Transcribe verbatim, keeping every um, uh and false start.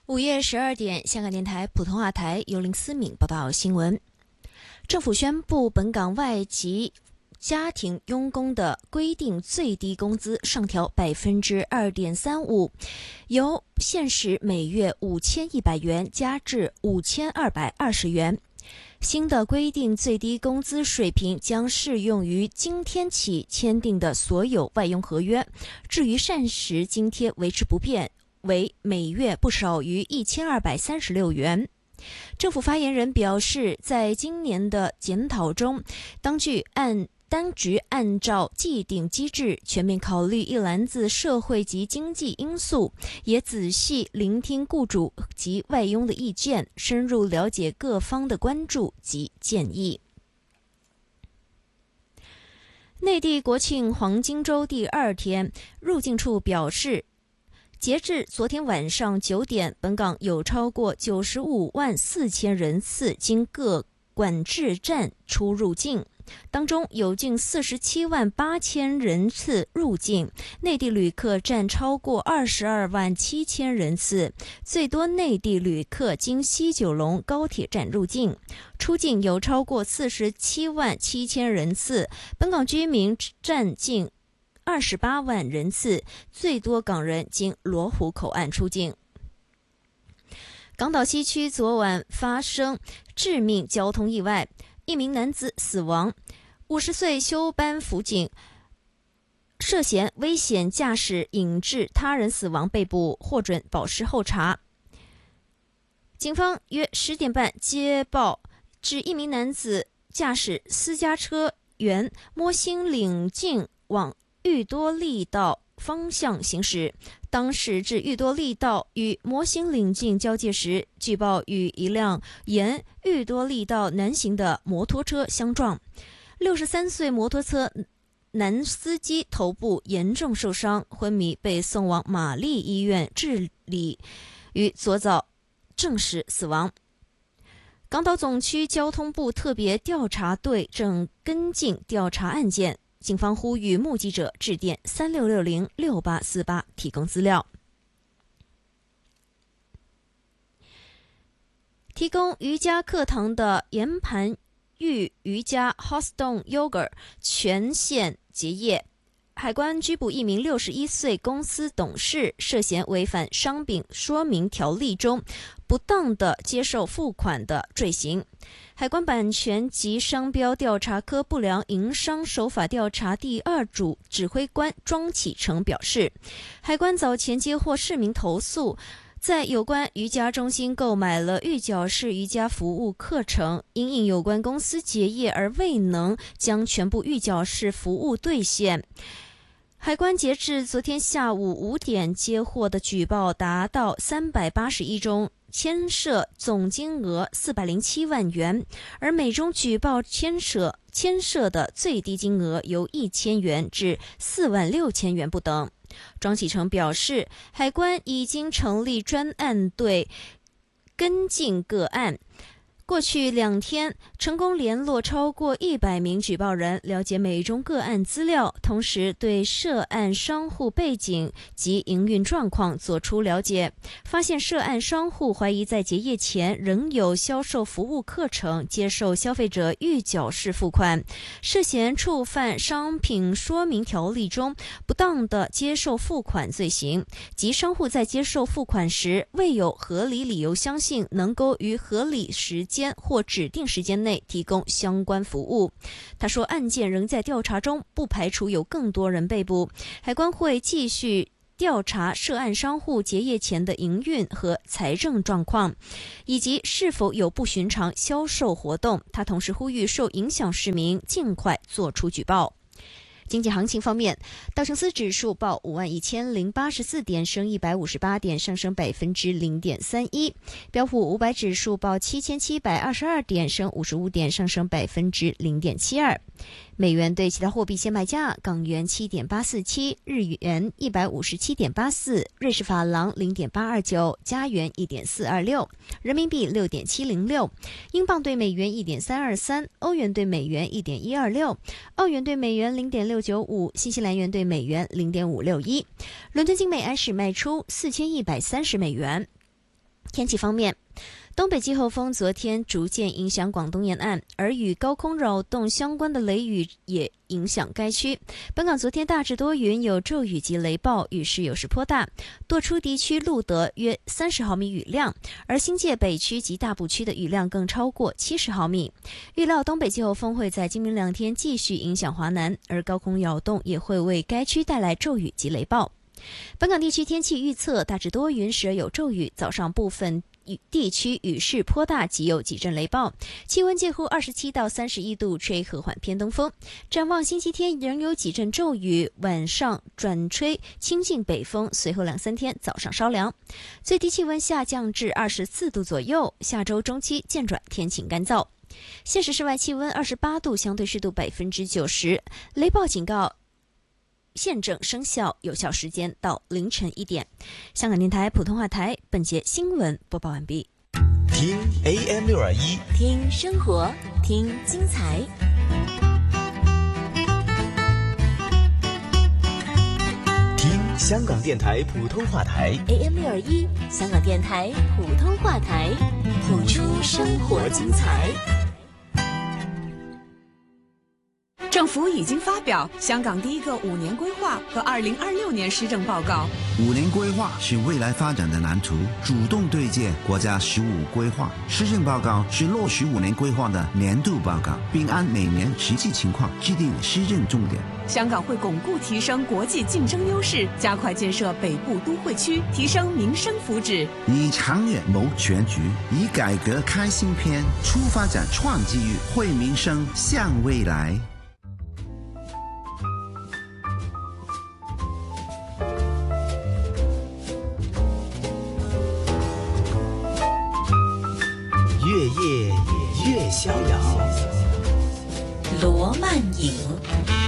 午夜十二点，香港电台普通话台由林思敏报道新闻。政府宣布，本港外籍家庭佣工的规定最低工资上调百分之二点三五，由现时每月五千一百元加至五千二百二十元。新的规定最低工资水平将适用于今天起签订的所有外佣合约，至于膳食津贴维持不变，为每月不少于一千二百三十六元。政府发言人表示，在今年的检讨中，当局按当局按照既定机制全面考虑一篮子社会及经济因素，也仔细聆听雇主及外佣的意见，深入了解各方的关注及建议。内地国庆黄金周第二天，入境处表示，截至昨天晚上九点，本港有超过九十五万四千人次经各管制站出入境，当中有近四十七万八千人次入境，内地旅客占超过二十二万七千人次，最多内地旅客经西九龙高铁站入境，出境有超过四十七万七千人次，本港居民占近二十八万人次，最多港人经罗湖口岸出境。港岛西区昨晚发生致命交通意外，一名男子死亡，五十岁休班辅警涉嫌危险驾驶引致他人死亡被捕，获准保释候查。警方约十点半接报，指一名男子驾驶私家车沿摸星岭径往裕多利道方向行驶，当时至裕多利道与摩星岭径交界时，据报与一辆沿裕多利道南行的摩托车相撞。六十三岁摩托车男司机头部严重受伤，昏迷，被送往玛丽医院治理，于昨早证实死亡。港岛总区交通部特别调查队正跟进调查案件，警方呼吁目击者致电三六六零六八四八提供资料。提供瑜伽课堂的岩盘浴瑜伽 Hot Stone Yoga 全线结业。海关拘捕一名六十一岁公司董事，涉嫌违反商品说明条例中不当的接受付款的罪行。海关版权及商标调查科不良营商手法调查第二组指挥官庄启成表示，海关早前接获市民投诉，在有关瑜伽中心购买了预缴式瑜伽服务课程，因应有关公司结业而未能将全部预缴式服务兑现。海关截至昨天下午五点接获的举报达到三百八十一宗，牵涉总金额四百零七万元，而每宗举报牵涉牵涉的最低金额由一千元至四万六千元不等。庄启成表示，海关已经成立专案队跟进个案，过去两天成功联络超过一百名举报人，了解每宗个案资料，同时对涉案商户背景及营运状况作出了解，发现涉案商户怀疑在结业前仍有销售服务课程，接受消费者预缴式付款，涉嫌触犯商品说明条例中不当的接受付款罪行，及商户在接受付款时未有合理理由相信能够于合理时间或指定时间内提供相关服务。他说，案件仍在调查中，不排除有更多人被捕。海关会继续调查涉案商户结业前的营运和财政状况，以及是否有不寻常销售活动。他同时呼吁受影响市民尽快做出举报。经济行情方面，道琼斯指数报五万一千零八十四点，升一百五十八点，上升百分之零点三一。标普五百指数报七千七百二十二点，升五十五点，上升百分之零点七二。美元对其他货币现卖价：港元七点八四七，日元一百五十七点八四，瑞士法郎零点八二九，加元一点四二六，人民币六点七零六，英镑对美元一点三二三，欧元对美元一点一二六，澳元对美元零点六九五，新西兰元对美元零点五六一。伦敦金每安士卖出四千一百三十美元。 天气方面，东北季候风昨天逐渐影响广东沿岸，而与高空扰动相关的雷雨也影响该区。本港昨天大致多云，有骤雨及雷暴，雨势有时颇大，多处地区录得约三十毫米雨量，而新界北区及大埔区的雨量更超过七十毫米。预料东北季候风会在今明两天继续影响华南，而高空扰动也会为该区带来骤雨及雷暴。本港地区天气预测大致多云，时而有骤雨，早上部分地区雨势颇大，及有几阵雷暴，气温介乎二十七到三十一度，吹和缓偏东风。展望星期天仍有几阵骤雨，晚上转吹清劲北风，随后两三天早上稍凉，最低气温下降至二十四度左右。下周中期渐转天晴干燥。现时室外气温二十八度，相对湿度百分之九十，雷暴警告现正生效，有效时间到凌晨一点。香港电台普通话台本节新闻播报完毕。 听 A M 六二一， 听生活，听精彩。 听香港电台普通话台 A M 六二一，香港电台普通话台，谱出生活精彩。 政府已经发表香港第一个五年规划和二零二六年施政报告。 五年规划是未来发展的蓝图，主动对接国家十五规划。施政报告是落实五年规划的年度报告，并按每年实际情况制定施政重点。 香港会巩固提升国际竞争优势，加快建设北部都会区，提升民生福祉。 以长远谋全局，以改革开新篇，出发展创机遇，惠民生向未来。 越夜越逍遥， 罗曼影。